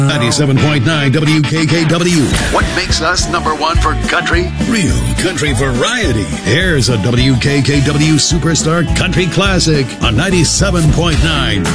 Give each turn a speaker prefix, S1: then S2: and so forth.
S1: 97.9 WKKW.
S2: What makes us number one for country?
S1: Real country variety. Here's a WKKW Superstar Country Classic on 97.9